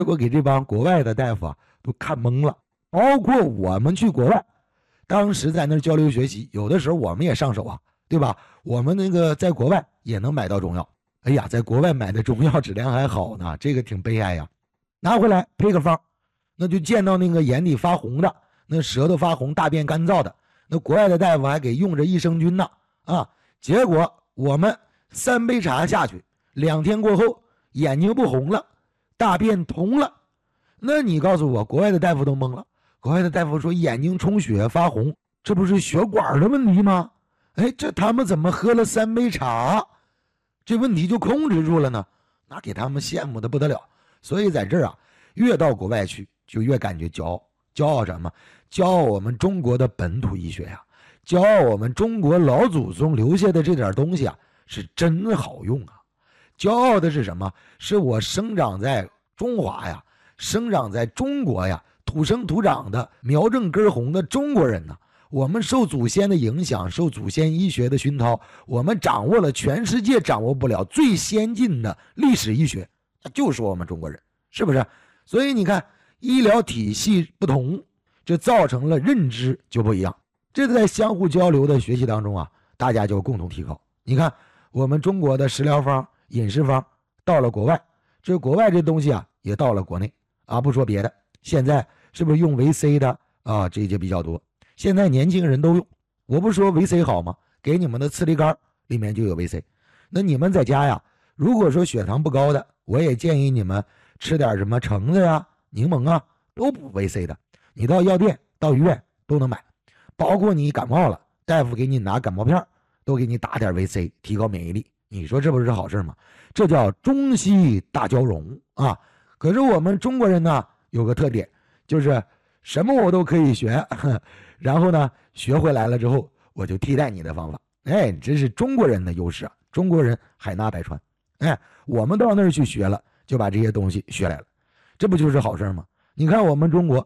结果给这帮国外的大夫啊都看懵了。包括我们去国外，当时在那交流学习，有的时候我们也上手啊，对吧？我们那个在国外也能买到中药。哎呀，在国外买的中药质量还好呢，这个挺悲哀呀。拿回来配个方，那就见到那个眼底发红的，那舌头发红，大便干燥的，那国外的大夫还给用着益生菌呢啊。结果我们3杯茶下去，2天过后眼睛不红了，大便通了。那你告诉我，国外的大夫都懵了。国外的大夫说眼睛充血发红，这不是血管的问题吗？哎，这他们怎么喝了3杯茶，这问题就控制住了呢？那给他们羡慕的不得了。所以在这儿啊，越到国外去就越感觉骄傲。骄傲什么？骄傲我们中国的本土医学呀，骄傲我们中国老祖宗留下的这点东西啊，是真好用啊。骄傲的是什么？是我生长在中华呀，生长在中国呀，土生土长的苗正根红的中国人呢。我们受祖先的影响，受祖先医学的熏陶，我们掌握了全世界掌握不了最先进的历史医学，就是我们中国人，是不是？所以你看，医疗体系不同，这造成了认知就不一样。这在相互交流的学习当中啊，大家就共同提高。你看，我们中国的食疗方、饮食方到了国外，这国外这东西啊也到了国内啊。不说别的，现在是不是用维 C 的啊？这些比较多。现在年轻人都用，我不说维 C 好吗？给你们的刺梨干里面就有维 C。那你们在家呀，如果说血糖不高的，我也建议你们吃点什么橙子呀、柠檬啊，都补维 C 的。你到药店、到医院都能买，包括你感冒了，大夫给你拿感冒片，都给你打点维 C， 提高免疫力。你说这不是好事吗？这叫中西大交融啊！可是我们中国人呢，有个特点，就是什么我都可以学，然后呢，学回来了之后，我就替代你的方法。哎，这是中国人的优势啊！中国人海纳百川，哎，我们到那儿去学了，就把这些东西学来了，这不就是好事吗？你看我们中国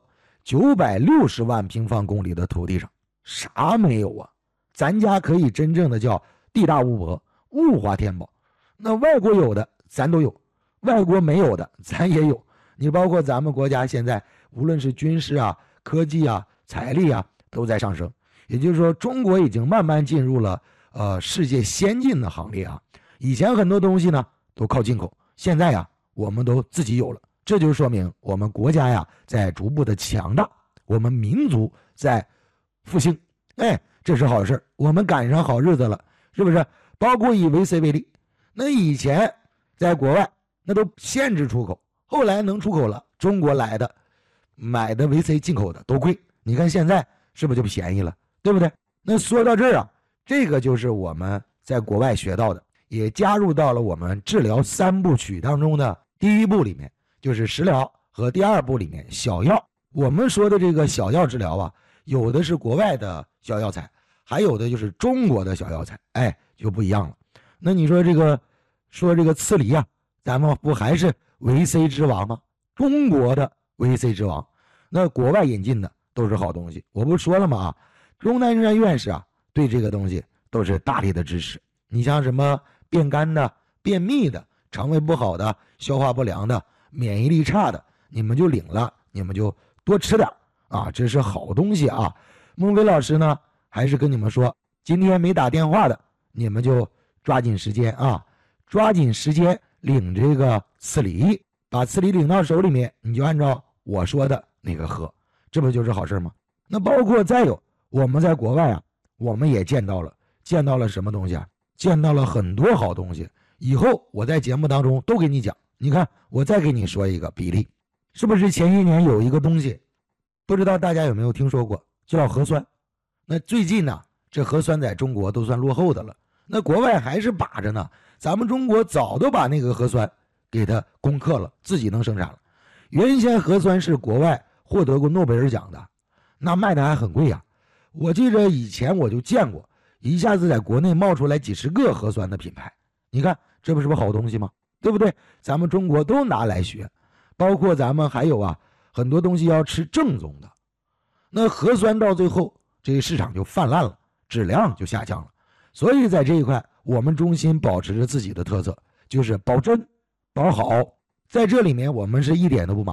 960万平方公里的土地上，啥没有啊？咱家可以真正的叫地大物博，物华天宝。那外国有的咱都有，外国没有的咱也有。你包括咱们国家现在无论是军事啊、科技啊、财力啊都在上升，也就是说中国已经慢慢进入了世界先进的行列啊。以前很多东西呢都靠进口，现在呀我们都自己有了，这就说明我们国家呀在逐步的强大，我们民族在复兴。哎，这是好事，我们赶上好日子了，是不是？包括以维 C 为例，那以前在国外那都限制出口，后来能出口了，中国来的买的维 C 进口的都贵，你看现在是不是就便宜了，对不对？那说到这儿啊，这个就是我们在国外学到的，也加入到了我们治疗3部曲当中的第1步里面，就是食疗，和第2步里面小药。我们说的这个小药治疗啊，有的是国外的小药材，还有的就是中国的小药材，哎，就不一样了。那你说这个刺梨啊，咱们不还是维 C 之王吗？中国的维 C 之王，那国外引进的都是好东西。我不说了吗？啊，钟南山院士啊，对这个东西都是大力的支持。你像什么便干的、便秘的、肠胃不好的、消化不良的、免疫力差的，你们就领了，你们就多吃点啊，这是好东西啊。孟非老师呢，还是跟你们说，今天没打电话的，你们就抓紧时间啊，抓紧时间领这个刺梨，把刺梨领到手里面，你就按照我说的那个喝，这不就是好事吗？那包括再有，我们在国外啊，我们也见到了什么东西啊？见到了很多好东西。以后我在节目当中都给你讲。你看，我再给你说一个比例，是不是前些年有一个东西，不知道大家有没有听说过，叫核酸？那最近呢，这核酸在中国都算落后的了，那国外还是把着呢。咱们中国早都把那个核酸给它攻克了，自己能生产了。原先核酸是国外获得过诺贝尔奖的，那卖的还很贵呀。我记着以前我就见过，一下子在国内冒出来几十个核酸的品牌，你看这不是好东西吗？对不对？咱们中国都拿来学，包括咱们还有啊很多东西要吃正宗的。那核酸到最后这个市场就泛滥了，质量就下降了。所以在这一块，我们中心保持着自己的特色，就是保真保好。在这里面我们是一点都不马